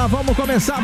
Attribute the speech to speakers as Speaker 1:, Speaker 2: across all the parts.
Speaker 1: vamos começar!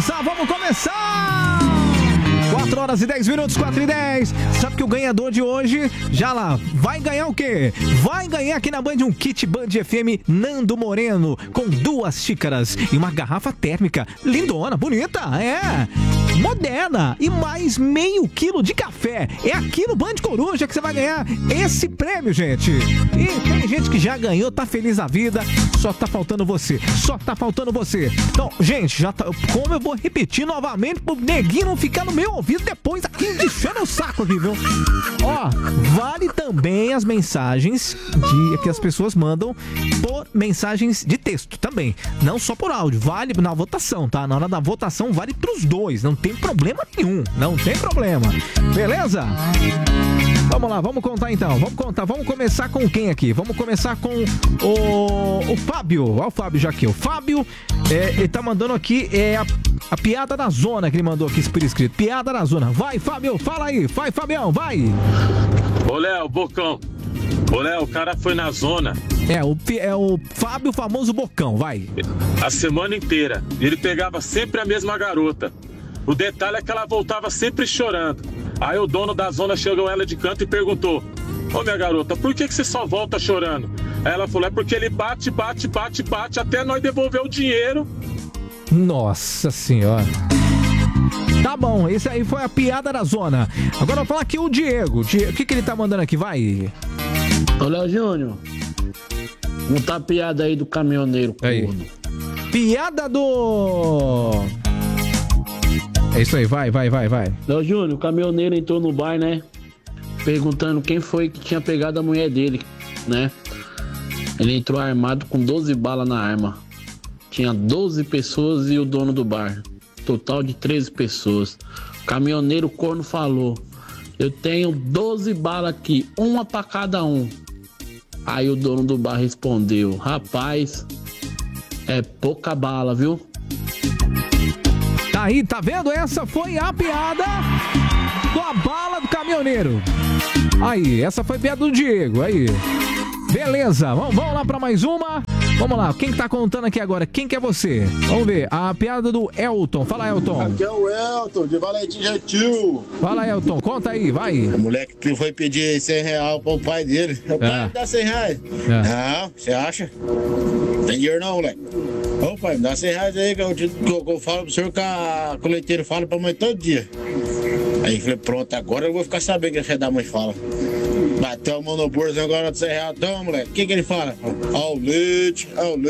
Speaker 1: 4 horas e 10 minutos, 4 e 10. Sabe que o ganhador de hoje, já lá, vai ganhar o quê? Vai ganhar aqui na Band um kit Band FM Nando Moreno, com 2 xícaras e uma garrafa térmica, lindona, bonita, moderna, e mais meio quilo de café. É aqui no Band Coruja que você vai ganhar esse prêmio, gente. E tem gente que já ganhou, tá feliz a vida, só tá faltando você. Então, gente, como eu vou repetir novamente pro neguinho não ficar no meu ouvido depois aqui enchendo o saco aqui, viu? Ó, vale também as mensagens que as pessoas mandam por mensagens de texto também, não só por áudio, vale na votação, tá? Na hora da votação vale pros dois, não tem problema nenhum, beleza? Vamos lá, vamos contar então, vamos começar com quem aqui? Vamos começar com o Fábio, olha o Fábio já aqui, o Fábio, ele tá mandando aqui, a piada da zona que ele mandou aqui por escrito, piada da zona, vai Fábio, fala aí, vai Fabião, vai!
Speaker 2: Ô Léo, Bocão, o cara foi na zona.
Speaker 1: É o Fábio, famoso Bocão, vai.
Speaker 2: A semana inteira, ele pegava sempre a mesma garota. O detalhe é que ela voltava sempre chorando. Aí o dono da zona chegou ela de canto e perguntou: ô minha garota, por que você só volta chorando? Aí ela falou: é porque ele bate até nós devolver o dinheiro.
Speaker 1: Nossa senhora. Tá bom, esse aí foi a piada da zona. Agora eu vou falar aqui o Diego. O que ele tá mandando aqui? Vai.
Speaker 3: Ô Léo Júnior, não tá a piada aí do caminhoneiro corno.
Speaker 1: Piada do... É isso aí, vai.
Speaker 3: Léo Júnior, o caminhoneiro entrou no bar, né? Perguntando quem foi que tinha pegado a mulher dele, né? Ele entrou armado com 12 balas na arma. Tinha 12 pessoas e o dono do bar. Total de 13 pessoas. O caminhoneiro corno falou: eu tenho 12 balas aqui, uma pra cada um. Aí o dono do bar respondeu: rapaz, é pouca bala, viu?
Speaker 1: Tá aí, tá vendo? Essa foi a piada da bala do caminhoneiro. Aí, essa foi a piada do Diego, aí. Beleza, vamos lá pra mais uma. Vamos lá, quem que tá contando aqui agora? Quem que é você? Vamos ver, a piada do Elton. Fala, Elton.
Speaker 4: Aqui é o Elton, de Valentim Gentil.
Speaker 1: Fala, Elton, conta aí, vai.
Speaker 4: O moleque que foi pedir R$100 pro pai dele. O pai me dá R$100. Não, você acha? Não tem dinheiro não, moleque. Ô pai, me dá R$100 aí que eu falo pro senhor que a coleteira fala pra mãe todo dia. Aí eu falei, pronto, agora eu vou ficar sabendo que a filha da mãe fala. Bateu o mão no bolso agora de R$100, então, moleque. O que ele fala? Ao leite.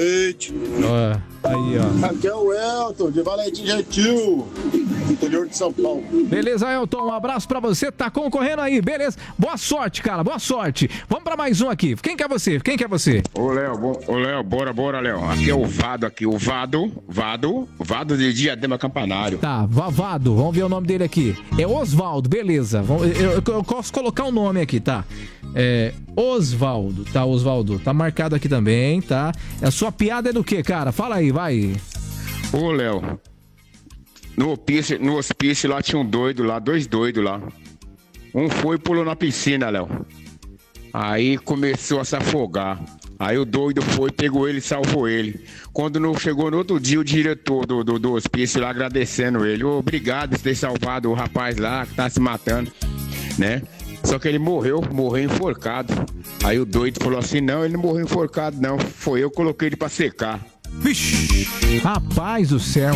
Speaker 1: Aí, ó.
Speaker 4: Aqui é o Elton, de Valentim Gentil, interior de São Paulo.
Speaker 1: Beleza, Elton, um abraço pra você, tá concorrendo aí, beleza? Boa sorte, cara, boa sorte. Vamos pra mais um aqui. Quem que é você?
Speaker 5: Ô, Léo, bora, Léo. Aqui é o Vado aqui, Vado de Diadema Campanário.
Speaker 1: Tá, Vado, vamos ver o nome dele aqui. É Osvaldo, beleza. Eu posso colocar o nome aqui, tá? Osvaldo, tá marcado aqui também, tá? A sua piada é do quê, cara? Fala aí, vai.
Speaker 5: Ô, Léo, no hospício lá tinha dois doidos lá. Um foi e pulou na piscina, Léo. Aí começou a se afogar. Aí o doido foi, pegou ele e salvou ele. Quando não chegou no outro dia, o diretor do hospício lá agradecendo ele. Obrigado por ter salvado o rapaz lá que tá se matando, né? Só que ele morreu enforcado. Aí o doido falou assim: não, ele não morreu enforcado não, foi eu que coloquei ele pra secar.
Speaker 1: Vixe, rapaz do céu.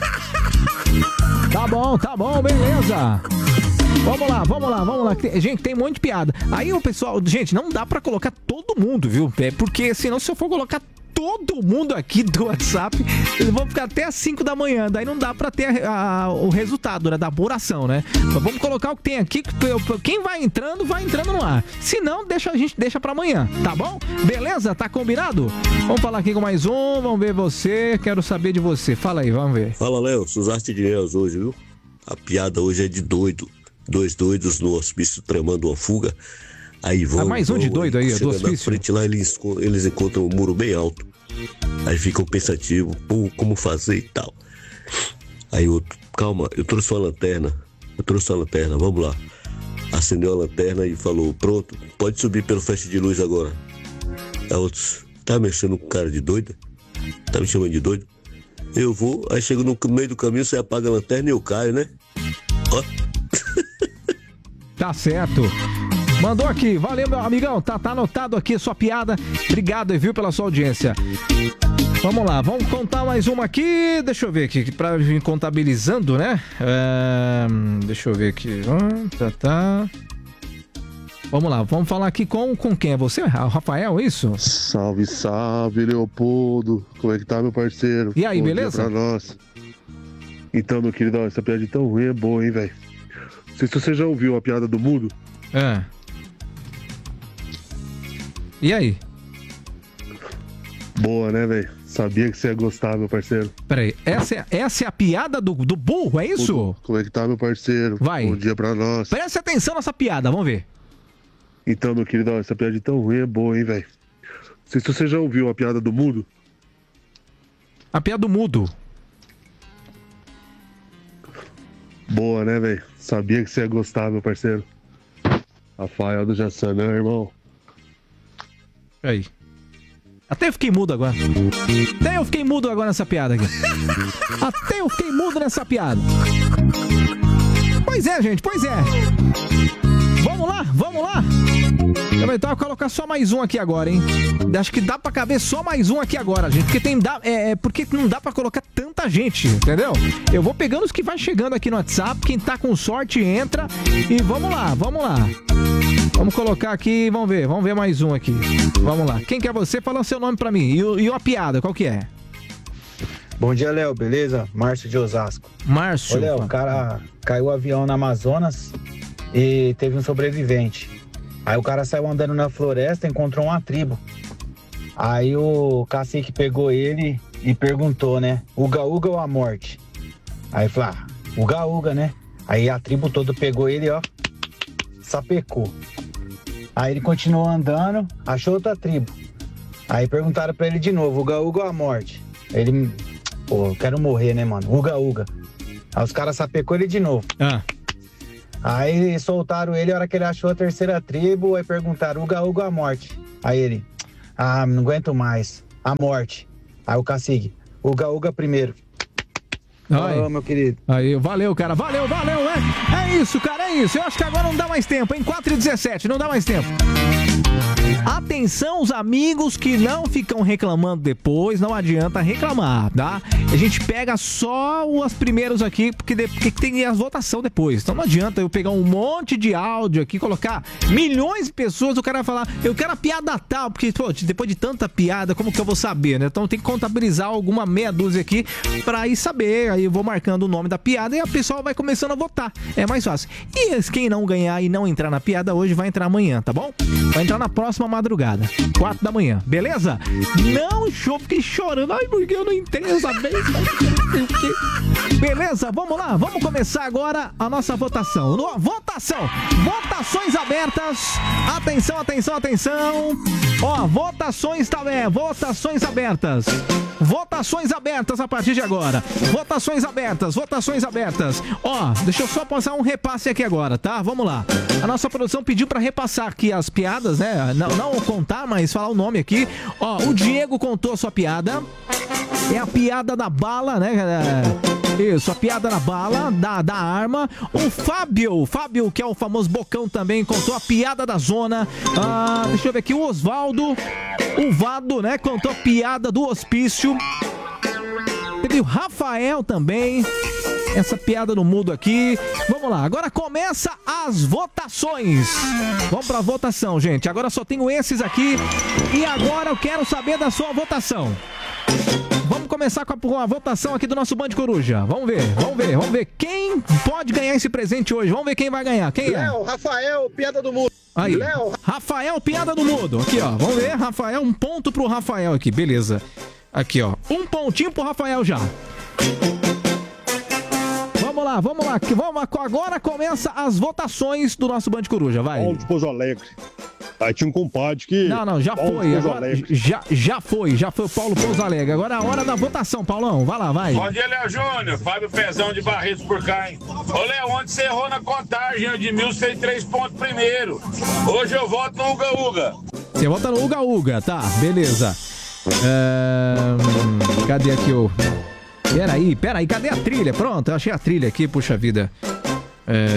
Speaker 1: Tá bom, beleza. Vamos lá. Gente, tem um monte de piada. Aí o pessoal, gente, não dá pra colocar todo mundo, viu? Porque senão, se eu for colocar todo mundo aqui do WhatsApp, eles vão ficar até às 5 da manhã. Daí não dá pra ter o resultado, né, da apuração, né? Mas vamos colocar o que tem aqui. Quem vai entrando no ar. Se não, a gente deixa pra amanhã, tá bom? Beleza? Tá combinado? Vamos falar aqui com mais um. Vamos ver você. Quero saber de você. Fala aí, vamos ver.
Speaker 6: Fala, Léo. Suzaste de Neus hoje, viu? A piada hoje é de doido. 2 doidos no hospício tramando uma fuga. Aí vão.
Speaker 1: Mais um de doido aí, do hospício.
Speaker 6: Na frente lá eles encontram um muro bem alto. Aí ficam pensativos, pô, como fazer e tal. Aí outro, calma, eu trouxe uma lanterna, vamos lá. Acendeu a lanterna e falou: pronto, pode subir pelo feixe de luz agora. Aí outros, tá mexendo com cara de doida? Tá me chamando de doido? Eu vou, aí chego no meio do caminho, você apaga a lanterna e eu caio, né? Ó.
Speaker 1: Tá certo. Mandou aqui, valeu meu amigão, tá anotado aqui a sua piada. Obrigado, viu, pela sua audiência. Vamos lá, vamos contar mais uma aqui. Deixa eu ver aqui, pra vir contabilizando, né? Deixa eu ver aqui. Tá. Vamos lá, vamos falar aqui com quem? É você? O Rafael, isso?
Speaker 7: Salve, salve, Leopoldo. Como é que tá, meu parceiro?
Speaker 1: E aí,
Speaker 7: bom
Speaker 1: beleza?
Speaker 7: Dia pra nós. Então, meu querido, essa piada tão ruim é boa, hein, velho? Não sei se você já ouviu a piada do mudo.
Speaker 1: E aí?
Speaker 7: Boa, né, velho? Sabia que você ia gostar, meu parceiro.
Speaker 1: Peraí, essa é a piada do burro, é isso?
Speaker 7: Como é que tá, meu parceiro?
Speaker 1: Vai.
Speaker 7: Bom dia pra nós.
Speaker 1: Presta atenção nessa piada, vamos ver.
Speaker 7: Então, meu querido, essa piada tão ruim é boa, hein, velho? Não sei se você já ouviu a piada do mudo.
Speaker 1: A piada do mudo.
Speaker 7: Boa, né, velho? Sabia que você ia gostar, meu parceiro. Rafael do Jassanã, irmão.
Speaker 1: Aí. Até eu fiquei mudo agora. Nessa piada aqui. Até eu fiquei mudo nessa piada. Pois é, gente, pois é. Vamos lá. Então eu vou colocar só mais um aqui agora, hein? Acho que dá pra caber só mais um aqui agora, gente. Porque não dá pra colocar tanta gente, entendeu? Eu vou pegando os que vai chegando aqui no WhatsApp. Quem tá com sorte entra. E vamos lá. Vamos colocar aqui, vamos ver mais um aqui. Vamos lá. Quem que é você? Fala o seu nome pra mim. E a piada, qual que é?
Speaker 8: Bom dia, Léo, beleza? Márcio de Osasco.
Speaker 1: Márcio.
Speaker 8: Ô, Léo, o cara caiu o avião na Amazonas e teve um sobrevivente. Aí o cara saiu andando na floresta e encontrou uma tribo. Aí o cacique pegou ele e perguntou, né? Uga Uga ou a morte? Aí falou, Uga Uga, né? Aí a tribo toda pegou ele, ó, sapecou. Aí ele continuou andando, achou outra tribo. Aí perguntaram pra ele de novo, Uga Uga ou a morte? Ele, eu quero morrer, né, mano? Uga Uga. Aí os caras sapecou ele de novo. Aí soltaram ele, a hora que ele achou a terceira tribo, aí perguntaram, Uga Uga ou a morte? Aí ele, não aguento mais, a morte. Aí o cacique, Uga Uga primeiro.
Speaker 1: Ô,
Speaker 8: meu querido.
Speaker 1: Aí, valeu, cara. Valeu, é isso, cara, é isso. Eu acho que agora não dá mais tempo, hein? 4h17, não dá mais tempo. Atenção, os amigos que não ficam reclamando depois, não adianta reclamar, tá? A gente pega só os primeiros aqui, porque tem a votação depois. Então não adianta eu pegar um monte de áudio aqui, colocar milhões de pessoas, o cara vai falar, eu quero a piada tal, porque, pô, depois de tanta piada, como que eu vou saber, né? Então tem que contabilizar alguma meia dúzia aqui pra ir saber. Aí eu vou marcando o nome da piada e a pessoa vai começando a votar. É mais fácil. E quem não ganhar e não entrar na piada hoje, vai entrar amanhã, tá bom? Vai entrar na próxima madrugada, 4 da manhã, beleza? Não, fiquei chorando. Ai, porque eu não entrei essa vez. Beleza, vamos lá. Vamos começar agora a nossa votação. Votações abertas. Atenção. Ó, votações abertas. Votações abertas a partir de agora. Votações abertas. Ó, deixa eu só passar um repasse aqui agora, tá? Vamos lá. A nossa produção pediu pra repassar aqui as piadas, né? Não contar, mas falar o nome aqui. Ó, o Diego contou a sua piada. É a piada da bala, né? Isso, a piada da bala, da arma. O Fábio, que é o famoso Bocão também, contou a piada da zona. Deixa eu ver aqui, o Osvaldo, o Vado, né? Contou a piada do hospício. Teve o Rafael também. Essa piada no mudo aqui. Vamos lá, agora começa as votações. Vamos pra votação, gente. Agora só tenho esses aqui. E agora eu quero saber da sua votação. Vamos começar com a votação aqui do nosso Band Coruja. Vamos ver quem pode ganhar esse presente hoje. Vamos ver quem vai ganhar. Quem é?
Speaker 9: Léo, Rafael, piada do mudo.
Speaker 1: Aí,
Speaker 9: Léo.
Speaker 1: Rafael, piada do mudo. Aqui, ó. Vamos ver, Rafael, um ponto pro Rafael aqui, beleza. Aqui, ó. Um pontinho pro Rafael já. Vamos lá. Agora começa as votações do nosso Band Coruja, vai.
Speaker 7: Paulo de Pouso Alegre. Aí tinha um compadre que...
Speaker 1: Não, já
Speaker 7: Paulo
Speaker 1: foi.
Speaker 7: Agora,
Speaker 1: já foi o Paulo Pouso Alegre. Agora é a hora da votação, Paulão. Vai lá, vai.
Speaker 10: Bom dia, Léo Júnior. Fábio Pezão de Barretos por cá, hein? Ô, Léo, onde você errou na contagem? O Edmilson fez 3 pontos primeiro. Hoje eu voto no Uga Uga.
Speaker 1: Você vota no Uga Uga, tá, beleza. Cadê aqui o Peraí, cadê a trilha? Pronto, eu achei a trilha aqui, puxa vida.